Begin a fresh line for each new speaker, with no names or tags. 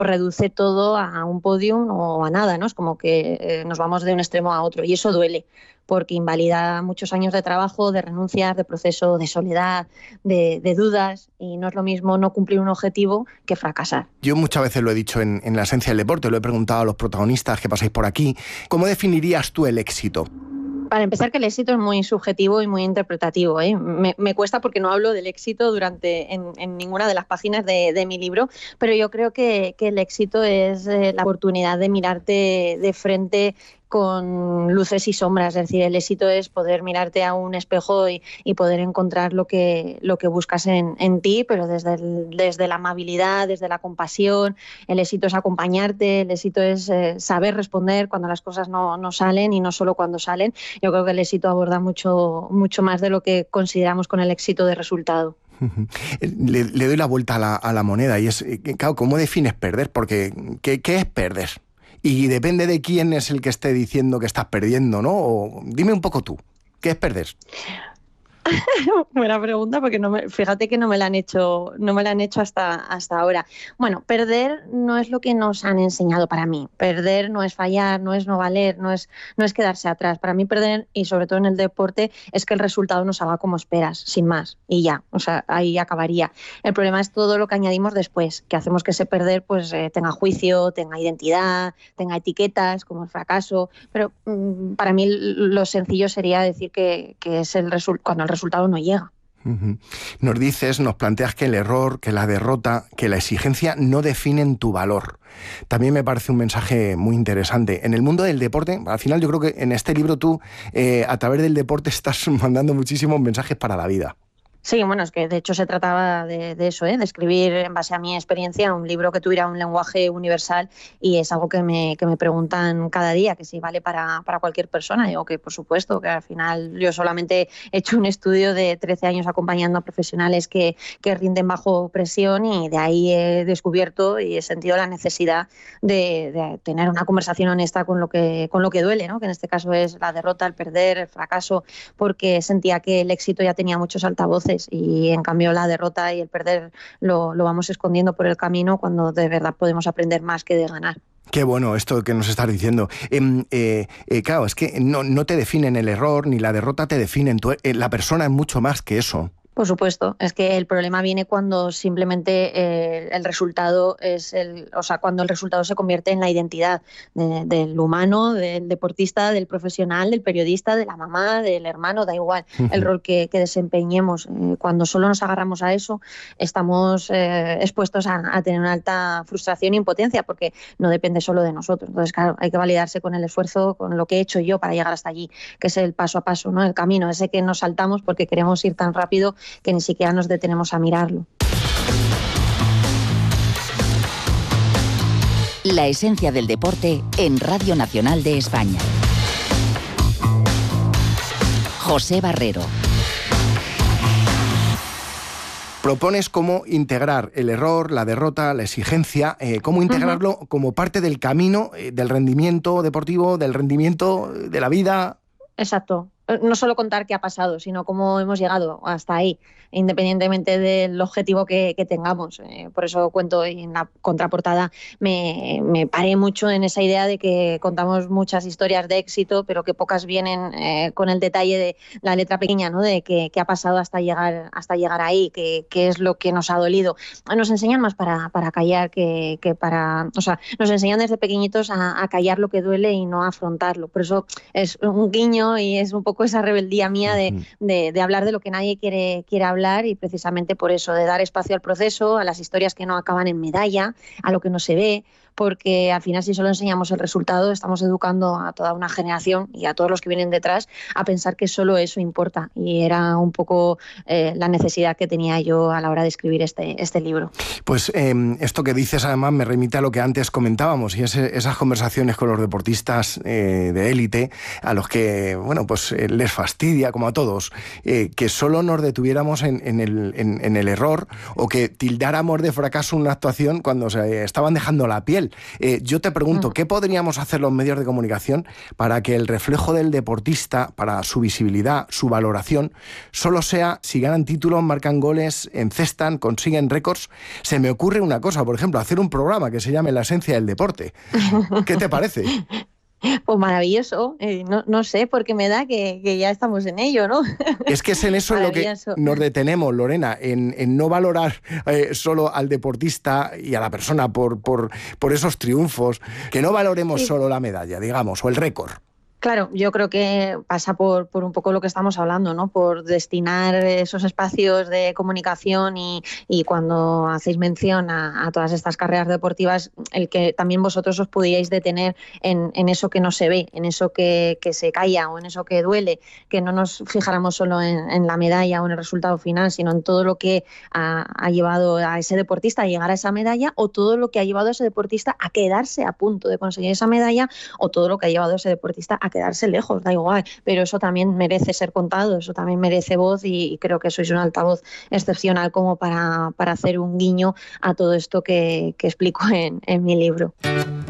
reduce todo a un podium o a nada, ¿no? Es como que nos vamos de un extremo a otro y eso duele, porque invalida muchos años de trabajo, de renuncias, de proceso, de soledad, de dudas, y no es lo mismo no cumplir un objetivo que fracasar.
Yo muchas veces lo he dicho en la esencia del deporte, lo he preguntado a los protagonistas que pasáis por aquí. ¿Cómo definirías tú el éxito?
Para empezar, que el éxito es muy subjetivo y muy interpretativo, ¿eh? Me cuesta porque no hablo del éxito en ninguna de las páginas de mi libro, pero yo creo que el éxito es la oportunidad de mirarte de frente con luces y sombras. Es decir, el éxito es poder mirarte a un espejo y poder encontrar lo que buscas en ti, pero desde la amabilidad, desde la compasión. El éxito es acompañarte, el éxito es saber responder cuando las cosas no salen y no solo cuando salen. Yo creo que el éxito aborda mucho más de lo que consideramos con el éxito de resultado.
Le doy la vuelta a la moneda y es, claro, ¿cómo defines perder? Porque, ¿qué es perder? Y depende de quién es el que esté diciendo que estás perdiendo, ¿no? O, dime un poco tú, ¿qué es perder?
Buena pregunta, porque fíjate que no me la han hecho hasta ahora. Bueno, perder no es lo que nos han enseñado para mí. Perder no es fallar, no es no valer, no es quedarse atrás. Para mí perder, y sobre todo en el deporte, es que el resultado no salga como esperas, sin más, y ya, o sea, ahí acabaría. El problema es todo lo que añadimos después, que hacemos que ese perder pues tenga juicio, tenga identidad, tenga etiquetas como el fracaso, pero para mí lo sencillo sería decir que es cuando el resultado no llega.
Nos planteas que el error, que la derrota, que la exigencia no definen tu valor. También me parece un mensaje muy interesante. En el mundo del deporte, al final yo creo que en este libro tú, a través del deporte, estás mandando muchísimos mensajes para la vida.
Sí, bueno, es que de hecho se trataba de eso, de escribir en base a mi experiencia un libro que tuviera un lenguaje universal, y es algo que me preguntan cada día, que si vale para cualquier persona. Digo que por supuesto, que al final yo solamente he hecho un estudio de 13 años acompañando a profesionales que rinden bajo presión, y de ahí he descubierto y he sentido la necesidad de tener una conversación honesta con lo que duele, ¿no? Que en este caso es la derrota, el perder, el fracaso, porque sentía que el éxito ya tenía muchos altavoces y en cambio la derrota y el perder lo vamos escondiendo por el camino, cuando de verdad podemos aprender más que de ganar.
Qué bueno esto que nos estás diciendo. Claro, es que no te definen el error ni la derrota, te definen. La persona es mucho más que eso.
Por supuesto, es que el problema viene cuando simplemente el resultado cuando el resultado se convierte en la identidad del humano, del deportista, del profesional, del periodista, de la mamá, del hermano, da igual el rol que desempeñemos. Cuando solo nos agarramos a eso, estamos expuestos a tener una alta frustración e impotencia, porque no depende solo de nosotros. Entonces, claro, hay que validarse con el esfuerzo, con lo que he hecho yo para llegar hasta allí, que es el paso a paso, ¿no? El camino, ese que nos saltamos porque queremos ir tan rápido que ni siquiera nos detenemos a mirarlo.
La esencia del deporte en Radio Nacional de España. José Barrero.
Propones cómo integrar el error, la derrota, la exigencia, cómo integrarlo como parte del camino del rendimiento deportivo, del rendimiento de la vida.
Exacto. No solo contar qué ha pasado, sino cómo hemos llegado hasta ahí, independientemente del objetivo que tengamos. Por eso cuento, y en la contraportada me paré mucho en esa idea de que contamos muchas historias de éxito, pero que pocas vienen con el detalle de la letra pequeña, ¿no? De qué ha pasado hasta llegar ahí, qué es lo que nos ha dolido. Nos enseñan más para callar que para... O sea, nos enseñan desde pequeñitos a callar lo que duele y no a afrontarlo. Por eso es un guiño y es un poco esa rebeldía mía de hablar de lo que nadie quiere hablar, y precisamente por eso, de dar espacio al proceso, a las historias que no acaban en medalla, a lo que no se ve, porque al final, si solo enseñamos el resultado, estamos educando a toda una generación y a todos los que vienen detrás a pensar que solo eso importa, y era un poco la necesidad que tenía yo a la hora de escribir este libro.
Pues esto que dices además me remite a lo que antes comentábamos, y es esas conversaciones con los deportistas de élite, a los que, bueno, pues les fastidia, como a todos, que solo nos detuviéramos en el error o que tildáramos de fracaso una actuación cuando se estaban dejando la piel. Yo te pregunto, ¿qué podríamos hacer los medios de comunicación para que el reflejo del deportista, para su visibilidad, su valoración, solo sea si ganan títulos, marcan goles, encestan, consiguen récords? Se me ocurre una cosa, por ejemplo, hacer un programa que se llame La esencia del deporte. ¿Qué te parece?
Pues maravilloso, no sé, porque me da que ya estamos en ello, ¿no?
Es que es en eso en lo que nos detenemos, Lorena, en no valorar solo al deportista y a la persona por esos triunfos, que no valoremos solo la medalla, digamos, o el récord.
Claro, yo creo que pasa por un poco lo que estamos hablando, ¿no? Por destinar esos espacios de comunicación y cuando hacéis mención a todas estas carreras deportivas, el que también vosotros os pudierais detener en eso que no se ve, en eso que se calla o en eso que duele, que no nos fijáramos solo en la medalla o en el resultado final, sino en todo lo que ha llevado a ese deportista a llegar a esa medalla, o todo lo que ha llevado a ese deportista a quedarse a punto de conseguir esa medalla, o todo lo que ha llevado a ese deportista a quedarse lejos, da igual, pero eso también merece ser contado, eso también merece voz, y creo que sois un altavoz excepcional como para hacer un guiño a todo esto que explico en mi libro.